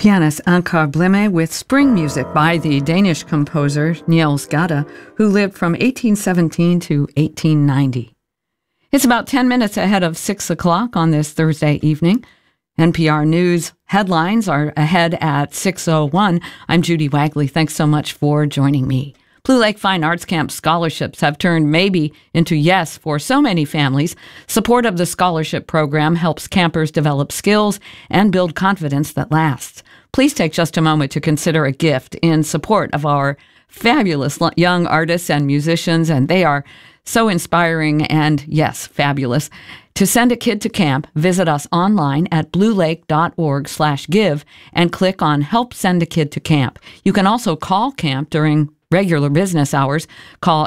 Pianist Ankar Blime with spring music by the Danish composer Niels Gade, who lived from 1817 to 1890. It's about 10 minutes ahead of 6 o'clock on this Thursday evening. NPR News headlines are ahead at 6:01. I'm Judy Wagley. Thanks so much for joining me. Blue Lake Fine Arts Camp scholarships have turned maybe into yes for so many families. Support of the scholarship program helps campers develop skills and build confidence that lasts. Please take just a moment to consider a gift in support of our fabulous young artists and musicians, and they are so inspiring and, yes, fabulous. To send a kid to camp, visit us online at bluelake.org/give and click on Help Send a Kid to Camp. You can also call camp during regular business hours. Call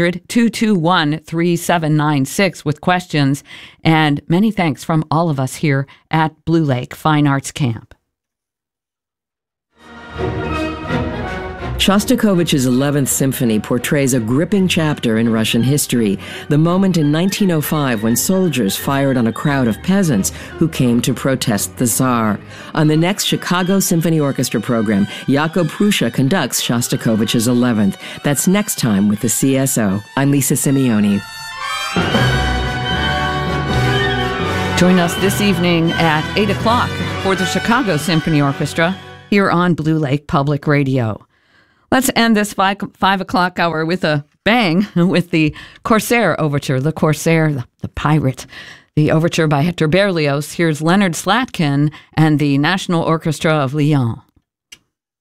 800-221-3796 with questions. And many thanks from all of us here at Blue Lake Fine Arts Camp. Shostakovich's 11th Symphony portrays a gripping chapter in Russian history, the moment in 1905 when soldiers fired on a crowd of peasants who came to protest the Tsar. On the next Chicago Symphony Orchestra program, Jakub Prussia conducts Shostakovich's 11th. That's next time with the CSO. I'm Lisa Simeone. Join us this evening at 8 o'clock for the Chicago Symphony Orchestra here on Blue Lake Public Radio. Let's end this 5 o'clock hour with a bang with the Corsair Overture, the Corsair, the pirate, the overture by Hector Berlioz. Here's Leonard Slatkin and the National Orchestra of Lyon.